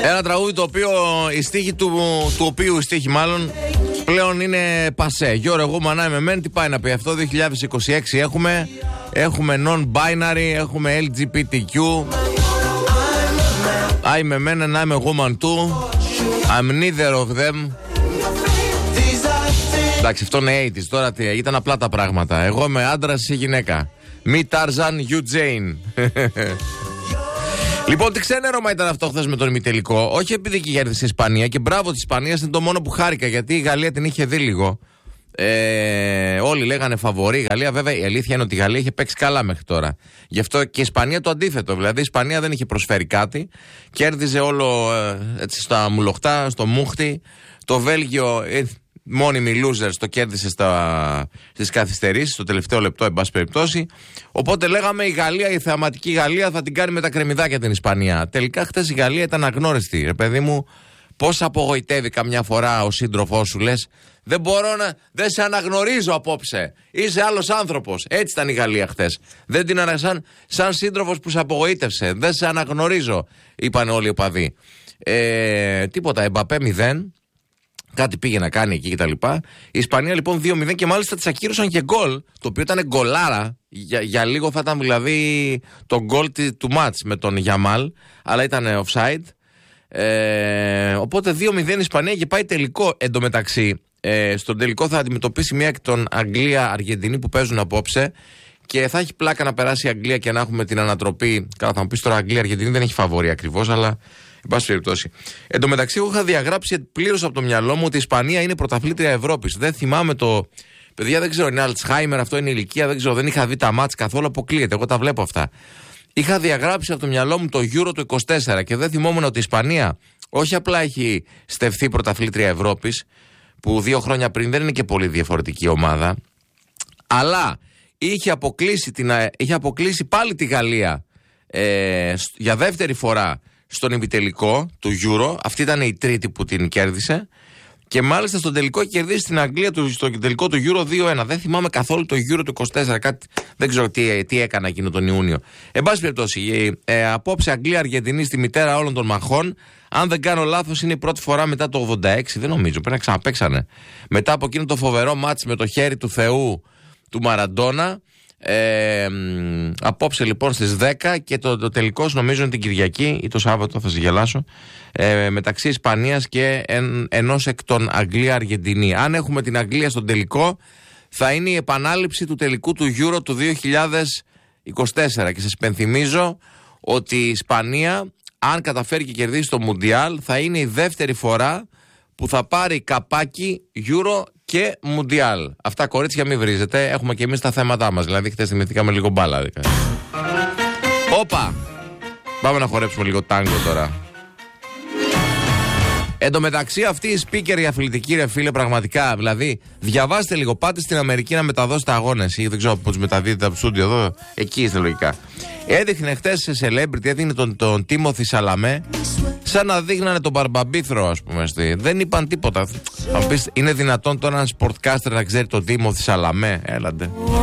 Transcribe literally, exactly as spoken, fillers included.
Ένα τραγούδι το οποίο η στίχη του, του οποίου η στίχη μάλλον πλέον είναι πασέ. Γιώργο, εγώ μανάει με μεν, τι πάει να πει αυτό. δύο χιλιάδες είκοσι έξι έχουμε, έχουμε non-binary, έχουμε ελ τζι μπι τι κιου. I'm a man and I'm a woman too. I'm neither of them. Εντάξει, αυτό είναι ογδόντα, τώρα τι, ήταν απλά τα πράγματα. Εγώ είμαι άντρας, εσύ γυναίκα. Me Tarzan, you Jane. Λοιπόν, τι ξένερωμα ήταν αυτό χθες με τον ημιτελικό. Όχι επειδή κέρδισε η Ισπανία, και μπράβο της Ισπανίας, είναι το μόνο που χάρηκα, γιατί η Γαλλία την είχε δει λίγο. Ε, όλοι λέγανε φαβορί η Γαλλία. Βέβαια, η αλήθεια είναι ότι η Γαλλία είχε παίξει καλά μέχρι τώρα. Γι' αυτό και η Ισπανία το αντίθετο. Δηλαδή, η Ισπανία δεν είχε προσφέρει κάτι. Κέρδιζε όλο ε, έτσι, στα μουλοχτά, στο μούχτι. Το Βέλγιο, ε, μόνιμοι losers, το κέρδισε στα, στις καθυστερήσεις, στο τελευταίο λεπτό, εν πάση περιπτώσει. Οπότε λέγαμε η Γαλλία, η θεαματική Γαλλία, θα την κάνει με τα κρεμμυδάκια την Ισπανία. Τελικά χτες η Γαλλία ήταν αγνώριστη. Ρε παιδί μου, πώς απογοητεύει καμιά φορά ο σύντροφός σου, λες. Δεν μπορώ να. Δεν σε αναγνωρίζω απόψε. Είσαι άλλος άνθρωπος. Έτσι ήταν η Γαλλία χθες. Δεν την αναγνωρίζω. Σαν σύντροφος που σε απογοήτευσε. Δεν σε αναγνωρίζω, είπαν όλοι οι οπαδοί. Ε, τίποτα. Εμπαπέ μηδέν. Κάτι πήγε να κάνει εκεί κτλ. Η Ισπανία λοιπόν δύο μηδέν και μάλιστα της ακύρωσαν και γκολ. Το οποίο ήταν γκολάρα. Για, για λίγο θα ήταν δηλαδή το γκολ του μάτς με τον Γιαμάλ. Αλλά ήταν offside. Ε, οπότε δύο μηδέν η Ισπανία και πάει τελικό. Εντωμεταξύ, ε, στον τελικό θα αντιμετωπίσει μία εκ των Αγγλία-Αργεντινή που παίζουν απόψε. Και θα έχει πλάκα να περάσει η Αγγλία και να έχουμε την ανατροπή. Καλά, θα μου πει τώρα Αγγλία-Αργεντινή δεν έχει φαβορί ακριβώς, αλλά εν πάση περιπτώσει. Εν τω μεταξύ, εγώ είχα διαγράψει πλήρως από το μυαλό μου ότι η Ισπανία είναι πρωταθλήτρια Ευρώπης. Δεν θυμάμαι το. Παιδιά, δεν ξέρω, είναι Αλτσχάιμερ, αυτό είναι ηλικία, δεν ξέρω, δεν είχα δει τα μάτς καθόλου, αποκλείεται. Εγώ τα βλέπω αυτά. Είχα διαγράψει από το μυαλό μου το Euro το είκοσι τέσσερα και δεν θυμόμουν ότι η Ισπανία όχι απλά έχει στεφθεί πρωταθλήτρια Ευρώπης, που δύο χρόνια πριν δεν είναι και πολύ διαφορετική ομάδα, αλλά είχε αποκλείσει, την, είχε αποκλείσει πάλι τη Γαλλία ε, για δεύτερη φορά στον ημιτελικό του Euro. Αυτή ήταν η τρίτη που την κέρδισε. Και μάλιστα στον τελικό έχει κερδίσει την Αγγλία στο τελικό του Euro δύο ένα. Δεν θυμάμαι καθόλου το Euro του είκοσι τέσσερα. Κάτι, δεν ξέρω τι, τι έκανα εκείνο τον Ιούνιο. Εν πάση περιπτώσει, ε, απόψε Αγγλία-Αργεντινή στη μητέρα όλων των μαχών. Αν δεν κάνω λάθος, είναι η πρώτη φορά μετά το ογδόντα έξι. Δεν νομίζω, πρέπει να ξαναπαίξανε. Μετά από εκείνο το φοβερό μάτς με το χέρι του Θεού του Μαραντόνα. Ε, απόψε λοιπόν στις δέκα και το, το τελικός νομίζω είναι την Κυριακή ή το Σάββατο, θα σε γελάσω, ε, μεταξύ Ισπανίας και εν, ενός εκ των Αγγλία-Αργεντινή. Αν έχουμε την Αγγλία στον τελικό, θα είναι η επανάληψη του τελικού του Euro του δύο χιλιάδες είκοσι τέσσερα και σας υπενθυμίζω ότι η Ισπανία, αν καταφέρει και κερδίσει το Μουντιάλ, θα είναι η δεύτερη φορά που θα πάρει καπάκι Euro και Μουντιάλ. Αυτά, κορίτσια, μην βρίζετε. Έχουμε και εμείς τα θέματά μας. Δηλαδή, χτες θυμηθήκαμε λίγο μπάλα. Όπα! Πάμε να χορέψουμε λίγο τάγκο τώρα. Εν τω μεταξύ, αυτή η speaker η αθλητική, ρε φίλε, πραγματικά. Δηλαδή, διαβάστε λίγο. Πάτε στην Αμερική να μεταδώσετε αγώνες ή δεν ξέρω πώς μεταδίδετε από το στούντιο εδώ. Εκεί είστε λογικά. Έδειχνε χτες σε celebrity, έδειχνε τον, τον Τίμοθη Σαλαμέ, σαν να δείχνανε τον Μπαρμπαμπίθρο, ας πούμε. Στη. Δεν είπαν τίποτα. Θα πεις, είναι δυνατόν τώρα ένα sportcaster να ξέρει τον Τίμοθη Σαλαμέ? Έλαντε.